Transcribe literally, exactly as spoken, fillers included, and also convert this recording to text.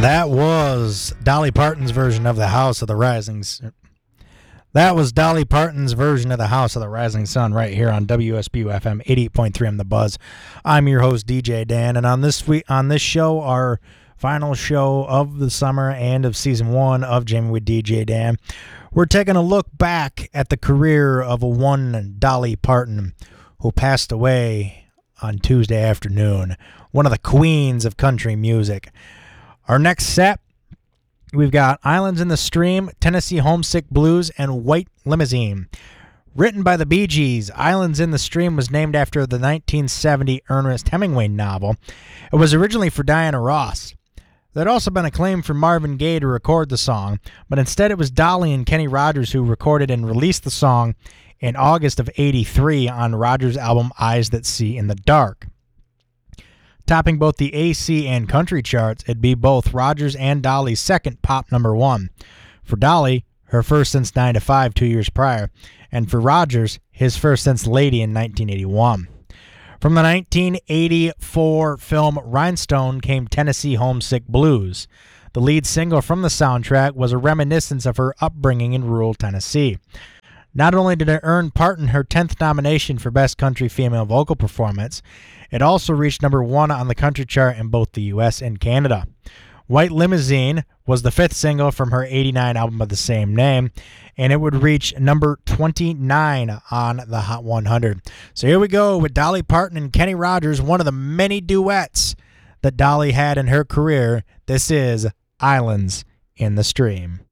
That was Dolly Parton's version of the House of the Rising Sun. That was Dolly Parton's version of the House of the Rising Sun right here on W S B U F M eighty-eight point three. I'm The Buzz. I'm your host, D J Dan, and on this week, on this show, our final show of the summer and of season one of Jamming with D J Dan, we're taking a look back at the career of a one Dolly Parton, who passed away on Tuesday afternoon, one of the queens of country music. Our next set, we've got Islands in the Stream, Tennessee Homesick Blues, and White Limousine. Written by the Bee Gees, Islands in the Stream was named after the nineteen seventy Ernest Hemingway novel. It was originally for Diana Ross. There had also been a claim for Marvin Gaye to record the song, but instead it was Dolly and Kenny Rogers who recorded and released the song in August of eighty-three on Rogers' album Eyes That See in the Dark. Topping both the A C and country charts, it'd be both Rogers and Dolly's second pop number one. For Dolly, her first since nine to five two years prior, and for Rogers, his first since Lady in nineteen eighty-one. From the nineteen eighty-four film Rhinestone came Tennessee Homesick Blues. The lead single from the soundtrack was a reminiscence of her upbringing in rural Tennessee. Not only did it earn Parton her tenth nomination for Best Country Female Vocal Performance, it also reached number one on the country chart in both the U S and Canada. White Limousine was the fifth single from her eighty-nine album of the same name, and it would reach number twenty-nine on the Hot one hundred. So here we go with Dolly Parton and Kenny Rogers, one of the many duets that Dolly had in her career. This is Islands in the Stream.